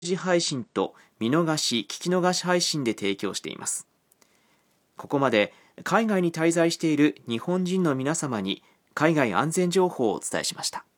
時配信と見逃し・聞き逃し配信で提供しています。ここまで海外に滞在している日本人の皆様に海外安全情報をお伝えしました。